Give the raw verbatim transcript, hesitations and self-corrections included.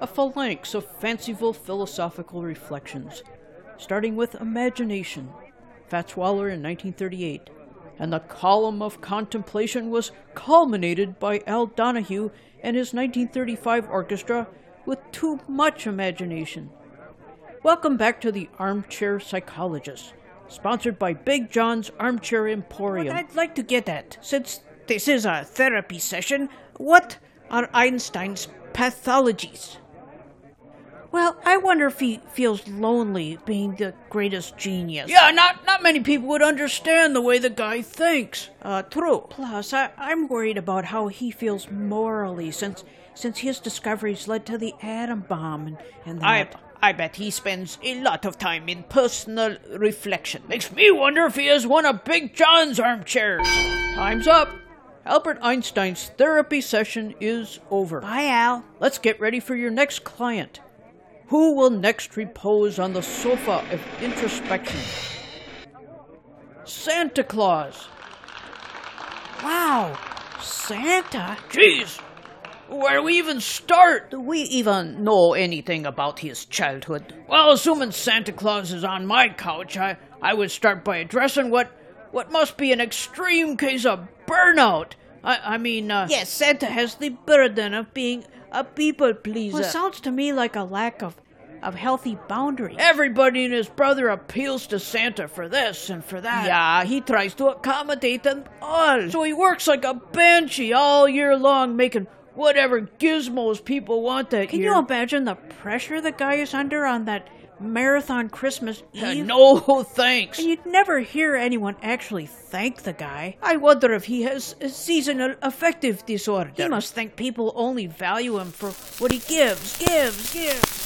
a phalanx of fanciful philosophical reflections, starting with Imagination, Fats Waller in nineteen thirty-eight, and the column of contemplation was culminated by Al Donahue and his nineteen thirty-five orchestra with Too Much Imagination. Welcome back to the Armchair Psychologist, sponsored by Big John's Armchair Emporium. What I'd like to get at, since this is a therapy session, what are Einstein's pathologies? Well, I wonder if he feels lonely being the greatest genius. Yeah, not not many people would understand the way the guy thinks. Uh, true. Plus, I, I'm worried about how he feels morally, since since his discoveries led to the atom bomb and, and that. I, I bet he spends a lot of time in personal reflection. Makes me wonder if he has one of Big John's armchairs. Time's up. Albert Einstein's therapy session is over. Bye, Al. Let's get ready for your next client. Who will next repose on the sofa of introspection? Santa Claus. Wow, Santa? Jeez, where do we even start? Do we even know anything about his childhood? Well, assuming Santa Claus is on my couch, I, I would start by addressing what, what must be an extreme case of burnout. I, I mean, uh... Yes, Santa has the burden of being a people pleaser. Well, it sounds to me like a lack of, of healthy boundaries. Everybody and his brother appeals to Santa for this and for that. Yeah, he tries to accommodate them all. So he works like a banshee all year long, making whatever gizmos people want that Can year. you imagine the pressure the guy is under on that marathon Christmas Eve? Uh, no thanks. And you'd never hear anyone actually thank the guy. I wonder if he has a seasonal affective disorder. He must think people only value him for what he gives, gives, gives.